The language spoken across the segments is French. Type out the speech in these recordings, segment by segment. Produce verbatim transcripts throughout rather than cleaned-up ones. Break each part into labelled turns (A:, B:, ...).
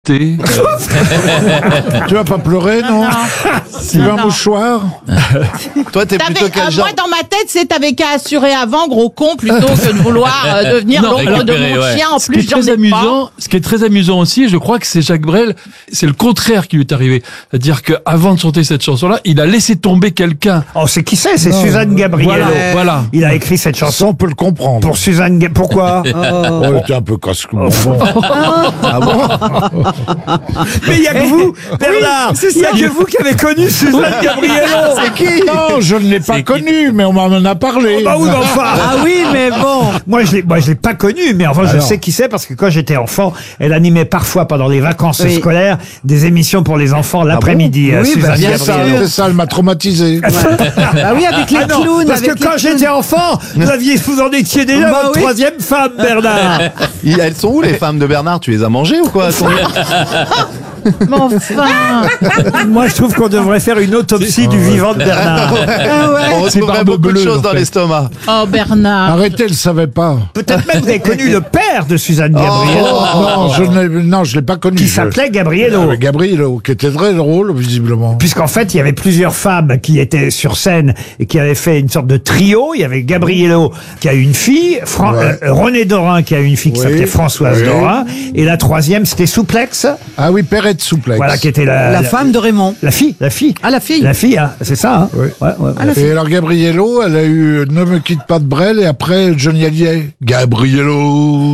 A: Tu vas pas pleurer, non? Tu veux un mouchoir?
B: Toi, t'es plutôt quel
C: euh,
B: genre?
C: Moi, dans ma tête, c'est t'avais qu'à assurer avant, gros con, plutôt que de vouloir euh, devenir
D: Non,
C: l'ombre de
D: récupérer,
C: mon
D: ouais.
C: chien. En
A: Ce qui
C: plus,
A: est
C: j'en
A: très
C: ai pas.
A: amusant, ce qui est très amusant aussi, je crois que c'est Jacques Brel, c'est le contraire qui lui est arrivé. C'est-à-dire qu'avant de chanter cette chanson-là, il a laissé tomber quelqu'un.
E: Oh, c'est qui c'est? C'est Suzanne Gabriello.
A: Voilà, voilà.
E: Il a écrit cette chanson
F: On peut le comprendre.
E: pour Suzanne Ga- Pourquoi?
F: Oh, t'es un peu casse-cou.
E: Mais il y a que vous, Bernard. Il y a que vous qui avez connu Suzanne Gabriello. C'est qui?
F: Non, je ne l'ai pas connu, mais on m'en a parlé.
E: Bah oui, mais enfin.
G: Ah oui, mais bon.
E: Moi, je l'ai, moi, je l'ai pas connue, mais enfin, je
F: Alors.
E: sais qui c'est parce que quand j'étais enfant, elle animait parfois pendant les vacances
G: Oui.
E: scolaires des émissions pour les enfants l'après-midi. euh,
G: Oui, bah,
E: Suzanne
G: bien
F: C'est ça,
E: Gabriello.
F: c'est ça, elle m'a traumatisé.
G: Ah oui, avec les
E: Ah non,
G: clowns.
E: parce que
G: avec les
E: quand
G: clowns.
E: j'étais enfant, vous aviez, vous en étiez déjà
G: Bah
E: votre
G: oui.
E: troisième femme, Bernard.
B: Il- Elles sont où les femmes de Bernard? Tu les as mangées ou quoi? Elles sont-
C: Mais enfin.
E: Moi, je trouve qu'on devrait faire une autopsie du vivant de Bernard.
B: On retrouverait
F: barbe
B: beaucoup de
F: bleue,
B: choses
F: en
B: dans
F: fait.
B: l'estomat.
C: Oh, Bernard.
F: Arrêtez, elle savait pas.
E: Peut-être même vous avez connu le père de Suzanne
B: Oh.
E: Gabriello.
F: non, je ne l'ai- non, je l'ai pas connu.
E: Qui
F: Je-
E: s'appelait Gabriello.
F: Euh, Gabriello, qui était très drôle, visiblement.
E: Puisqu'en fait, il y avait plusieurs femmes qui étaient sur scène et qui avaient fait une sorte de trio. Il y avait Gabriello qui a une fille, Fran-
F: Ouais.
E: euh, René Dorin qui a une fille qui
F: Oui.
E: s'appelait Françoise
F: Oui.
E: Dorin. Et la troisième, c'était Souplex.
F: Ah oui, Perrette Souplex.
E: Voilà, qui était la,
G: La femme de Raymond.
E: La fille, la fille.
G: Ah, la fille.
E: La fille, hein, c'est ça, hein.
F: Oui.
E: Ouais, ouais, ouais.
F: Et alors Gabriello, elle a eu Ne me quitte pas de Brel et après Johnny Hallyday. Gabriello.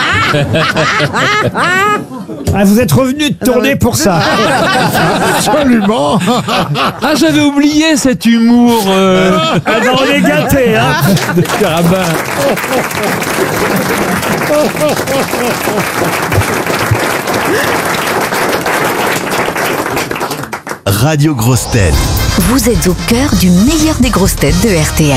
E: Ah, vous êtes revenu de tourner pour ça.
F: Absolument.
A: Ah, j'avais oublié cet humour euh,
E: Ah ben, on est gâtés, hein.
A: de Carabin.
H: Radio Grosse Tête.
I: Vous êtes au cœur du meilleur des grosses têtes de R T L.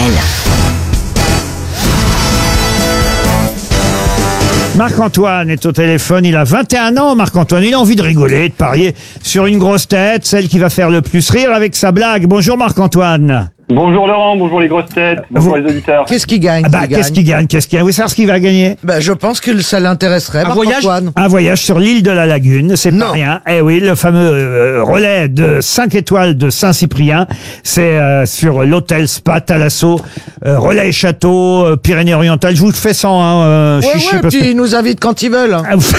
E: Marc-Antoine est au téléphone, il a vingt et un ans, Marc-Antoine. Il a envie de rigoler, de parier sur une grosse tête, celle qui va faire le plus rire avec sa blague. Bonjour Marc-Antoine.
J: Bonjour Laurent, bonjour les grosses têtes, bonjour
E: Vous-
J: les auditeurs.
G: Qu'est-ce qu'il gagne
E: Ah bah,
G: qu'il
E: qu'est-ce
G: gagne
E: qu'il gagne Qu'est-ce qu'il gagne Vous savez ce qu'il va gagner?
G: Bah, je pense que ça l'intéresserait, Marc-Antoine.
E: Un voyage sur l'île de la Lagune, c'est pas
G: Non.
E: rien. Eh oui, le fameux euh, relais de cinq étoiles de Saint-Cyprien, c'est euh, sur l'hôtel Spa Thalasso, euh, relais château, euh, Pyrénées-Orientales. Je vous le fais sans hein, euh,
G: Ouais,
E: chichi,
G: ouais,
E: parce
G: puis
E: que-
G: ils nous invitent quand ils veulent.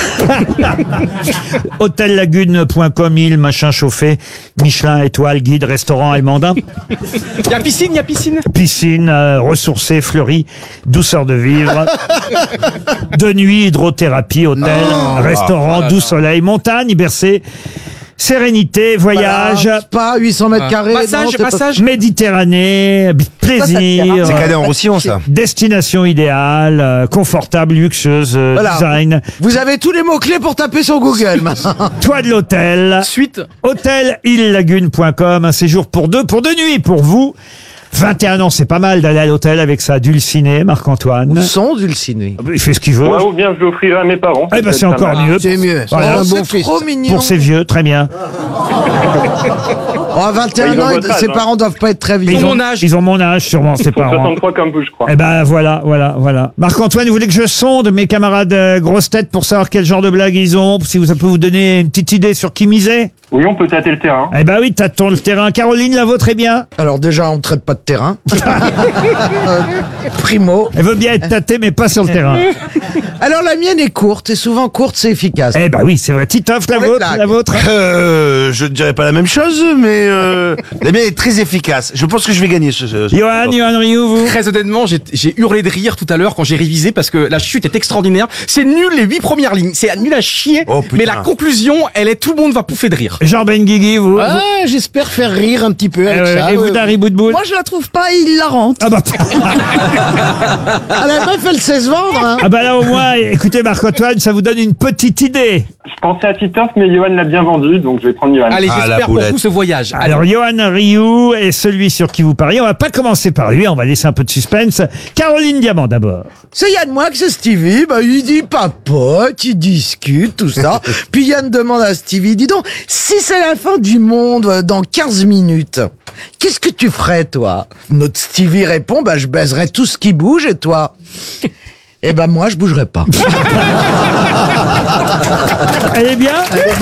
E: hôtel lagune point com, île, machin chauffé, Michelin, étoile, guide, restaurant allemandin.
D: Il y a piscine, il y a piscine.
E: Piscine, euh, ressourcée, fleurie, douceur de vivre. De nuit, hydrothérapie, hôtel, restaurant, doux soleil, montagne, bercé, sérénité, voyage,
G: Pas huit cents mètres carrés. non,
D: Massage,
G: c'est pas-
D: massage.
E: Méditerranée, plaisir,
B: C'est cadet en Roussillon, ça.
E: destination idéale, euh, confortable, luxueuse, euh,
G: Voilà.
E: design,
G: Vous avez tous les mots-clés pour taper sur Google, maintenant.
E: toit de l'hôtel,
D: Suite.
E: hôtel île lagune point com, un séjour pour deux, pour deux nuits, pour vous. vingt et un ans, c'est pas mal d'aller à l'hôtel avec sa dulcinée, Marc-Antoine.
G: Son dulciné.
E: Il fait ce qu'il veut.
J: Ouais, ou bien je l'offrirai à mes parents.
E: Eh ben, c'est
J: Ça peut être
E: encore
J: pas mal.
E: mieux.
G: C'est mieux.
E: Voilà.
G: Oh,
F: un bon
G: c'est
F: fils.
G: trop mignon.
E: Pour ses vieux, très bien.
G: Oh, à vingt et un
J: Ils ont
G: ans,
J: votre âge,
G: ses
J: hein.
G: parents doivent pas être très vieux.
D: Ils ont mon âge.
E: Ils ont mon âge, sûrement, ses parents.
J: soixante-trois comme vous, je crois.
E: Eh ben voilà, voilà, voilà. Marc-Antoine, vous voulez que je sonde mes camarades euh, grosses têtes pour savoir quel genre de blague ils ont, si vous ça peut vous donner une petite idée sur qui miser?
J: Oui, on peut tâter le terrain.
E: Eh ben oui, tâtons le terrain. Caroline, la vôtre est bien.
G: Alors déjà, on ne traite pas de terrain. Euh, Primo.
E: Elle veut bien être tâtée, mais pas sur le terrain.
G: Alors la mienne est courte, et souvent courte, c'est efficace.
E: Eh ben oui, c'est vrai. Titoff, la
G: Pour les
E: vôtre,
G: blagues.
E: la vôtre.
B: Euh, je ne dirais pas la même chose, mais euh, la mienne est très efficace. Je pense que je vais gagner ce. ce- ce-
E: Johan, Johan Rioux, vous.
D: Très honnêtement, j'ai j'ai hurlé de rire tout à l'heure quand j'ai révisé parce que la chute est extraordinaire. C'est nul les huit premières lignes, c'est nul à chier.
B: Oh, putain.
D: Mais la conclusion, elle est tout le monde va pouffer de rire.
E: Jean Benguigui, vous.
K: Ah, j'espère faire rire un petit peu
E: Eh
K: avec
E: ouais,
K: ça.
E: et vous,
K: ouais.
E: Dari Boudboul.
K: Moi, je la trouve pas hilarante.
E: Ah bah,
K: Ah, la meuf, elle sait se vendre. Hein.
E: ah bah là, au moins, écoutez, Marc-Antoine, ça vous donne une petite idée.
J: Je pensais à Titoff, mais Johan l'a bien vendu, donc je vais prendre Johan.
D: Allez,
B: Ah, la
D: j'espère pour
B: boulette.
D: vous ce voyage. Allez.
E: Alors, Johan Rioux est celui sur qui vous pariez. On va pas commencer par lui, on va laisser un peu de suspense. Caroline Diamant d'abord.
G: C'est Yann Moix, c'est Stevie, bah, il dit papote, il discute, tout ça. Puis Yann demande à Stevie, dis donc, si c'est la fin du monde euh, dans quinze minutes, qu'est-ce que tu ferais, toi? Notre Stevie répond, bah, je baiserais tout ce qui bouge, et toi? Eh ben, moi, je bougerais pas.
E: Elle est bien